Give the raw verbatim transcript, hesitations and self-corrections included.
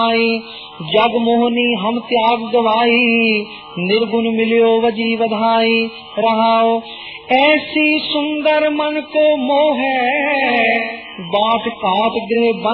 जग मोहनी हम त्याग गवाई, निर्गुण मिलियो वजी बधाई। रहाओ ऐसी सुंदर मन को मोह, बाट काट गृह